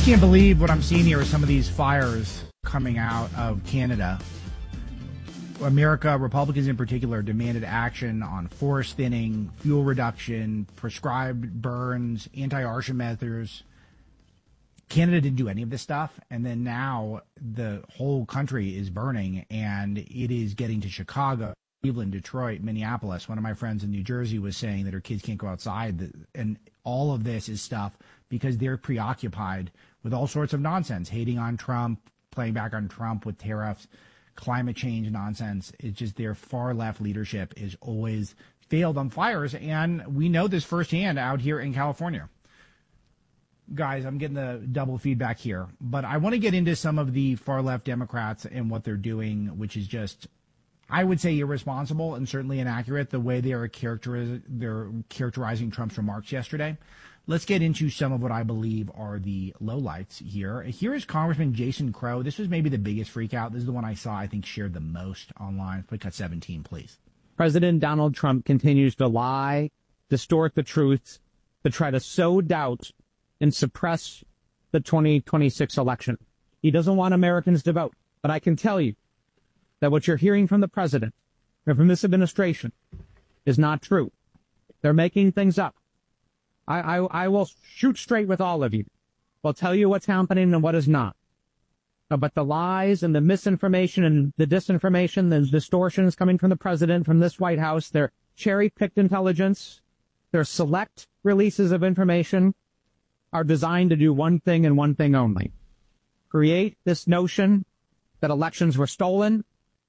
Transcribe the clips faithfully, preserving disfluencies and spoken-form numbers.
just can't believe what I'm seeing here with some of these fires coming out of Canada. America, Republicans in particular, demanded action on forest thinning, fuel reduction, prescribed burns, anti-arson measures. Canada didn't do any of this stuff, and then now the whole country is burning, and it is getting to Chicago, Cleveland, Detroit, Minneapolis. One of my friends in New Jersey was saying that her kids can't go outside, and all of this is stuff because they're preoccupied with all sorts of nonsense, hating on Trump, playing back on Trump with tariffs, climate change nonsense. It's just their far left leadership is always failed on fires, and we know this firsthand out here in California. Guys, I'm getting the double feedback here, but I want to get into some of the far left Democrats and what they're doing, which is just, I would say, irresponsible and certainly inaccurate the way they are characteriz- they're characterizing Trump's remarks yesterday. Let's get into some of what I believe are the lowlights here. Here is Congressman Jason Crow. This was maybe the biggest freak out. This is the one I saw, I think, shared the most online. Quick cut seventeen, please. President Donald Trump continues to lie, distort the truth, to try to sow doubt and suppress the twenty twenty-six election. He doesn't want Americans to vote. But I can tell you that what you're hearing from the president and from this administration is not true. They're making things up. I, I, I will shoot straight with all of you. I'll tell you what's happening and what is not. But the lies and the misinformation and the disinformation, the distortions coming from the president, from this White House, they're cherry-picked intelligence, they're select releases of information, are designed to do one thing and one thing only. Create this notion that elections were stolen.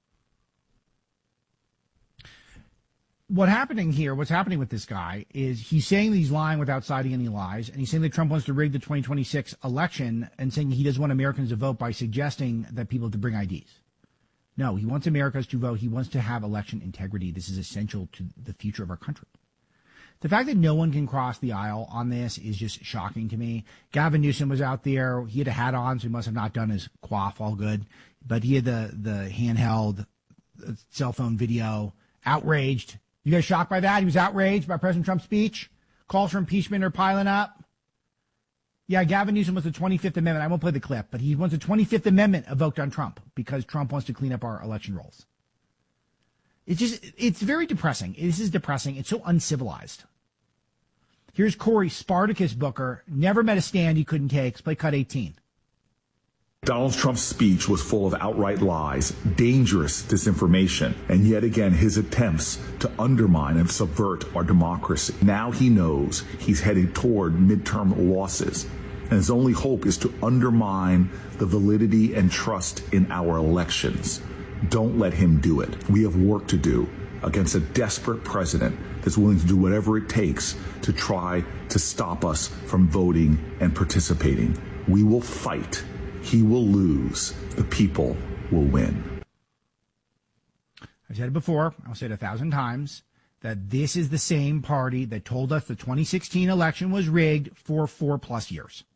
What happening here, what's happening with this guy is he's saying that he's lying without citing any lies, and he's saying that Trump wants to rig the twenty twenty-six election and saying he doesn't want Americans to vote by suggesting that people have to bring I Ds. No, he wants Americans to vote. He wants to have election integrity. This is essential to the future of our country. The fact that no one can cross the aisle on this is just shocking to me. Gavin Newsom was out there. He had a hat on, so he must have not done his quaff all good. But he had the, the handheld cell phone video, outraged. You guys shocked by that? He was outraged by President Trump's speech. Calls for impeachment are piling up. Yeah, Gavin Newsom wants the twenty-fifth Amendment. I won't play the clip, but he wants the twenty-fifth Amendment evoked on Trump because Trump wants to clean up our election rolls. It's just, it's very depressing. This is depressing. It's so uncivilized. Here's Cory Spartacus Booker. Never met a stand he couldn't take. Let's play cut eighteen. Donald Trump's speech was full of outright lies, dangerous disinformation, and yet again his attempts to undermine and subvert our democracy. Now he knows he's headed toward midterm losses, and his only hope is to undermine the validity and trust in our elections. Don't let him do it. We have work to do against a desperate president that's willing to do whatever it takes to try to stop us from voting and participating. We will fight. He will lose. The people will win. I've said it before. I'll say it a thousand times that this is the same party that told us the twenty sixteen election was rigged for four plus years.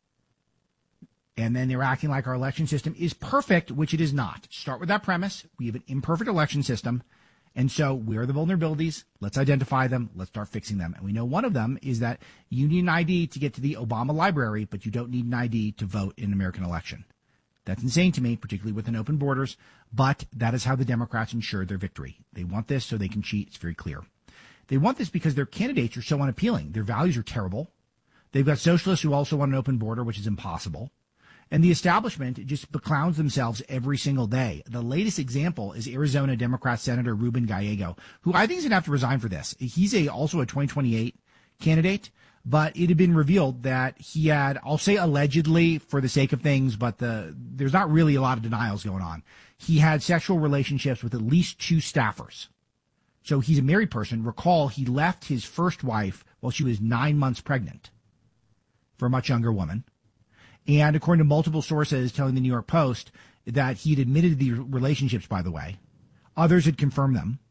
And then they're acting like our election system is perfect, which it is not. Start with that premise. We have an imperfect election system. And so where are the vulnerabilities? Let's identify them. Let's start fixing them. And we know one of them is that you need an I D to get to the Obama library, but you don't need an I D to vote in an American election. That's insane to me, particularly with an open borders. But that is how the Democrats ensure their victory. They want this so they can cheat. It's very clear. They want this because their candidates are so unappealing. Their values are terrible. They've got socialists who also want an open border, which is impossible. And the establishment just beclowns themselves every single day. The latest example is Arizona Democrat Senator Ruben Gallego, who I think is going to have to resign for this. He's a also a twenty twenty-eight candidate, but it had been revealed that he had, I'll say allegedly for the sake of things, but the there's not really a lot of denials going on. He had sexual relationships with at least two staffers. So he's a married person. Recall, he left his first wife while she was nine months pregnant for a much younger woman. And according to multiple sources telling the New York Post that he'd admitted the relationships, by the way, others had confirmed them.